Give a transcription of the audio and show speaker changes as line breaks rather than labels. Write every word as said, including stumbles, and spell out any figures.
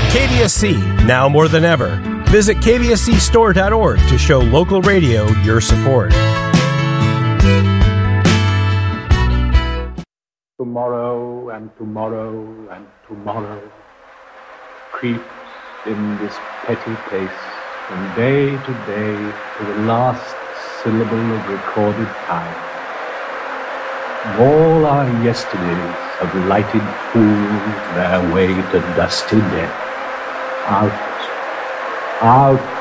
K V S C, now more than ever. Visit K V S C store dot org to show local radio your support.
Tomorrow and tomorrow and tomorrow creeps in this petty pace from day to day to the last syllable of recorded time. All our yesterdays have lighted fools their way to dusty death. Out, out